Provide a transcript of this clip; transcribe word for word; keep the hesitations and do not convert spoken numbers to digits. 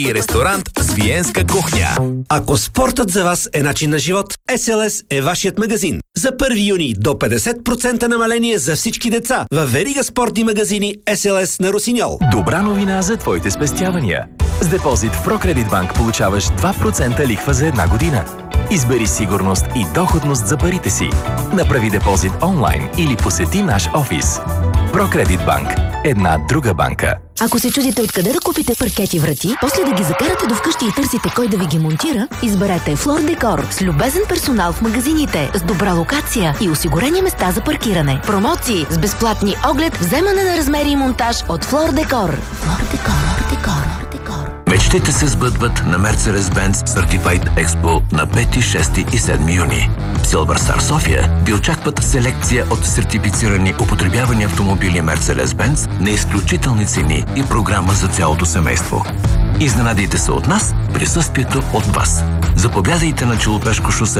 и ресторант с виенска кухня. Ако спортът за вас е начин на живот, Ес Ел Ес е вашият магазин. За първи юни до петдесет процента намаление за всички деца във верига спортни магазини Ес Ел Ес на Росиньол. Добра новина за твоите спестявания. С депозит в ProCredit Bank получаваш два процента лихва за една година. Избери сигурност и доходност за парите си. Направи депозит онлайн или посети наш офис. ProCredit Bank. Една друга банка. Ако се чудите откъде да купите паркети врати, после да ги закарате до вкъщи и търсите кой да ви ги монтира, изберете Floor Decor с любезен персонал в магазините, с добра локация и осигурени места за паркиране. Промоции с безплатни оглед, вземане на размери и монтаж от Floor Decor. Floor Decor, Decor, Decor. Мечтите се сбъдват на Mercedes-Benz Certified Expo на пети, шести и седми юни. В Silver Star София ви очакват селекция от сертифицирани употребявани автомобили Mercedes-Benz на изключителни цени и програма за цялото семейство. Изненадайте се от нас, присъствието от вас. Заповядайте на Челопешко шосе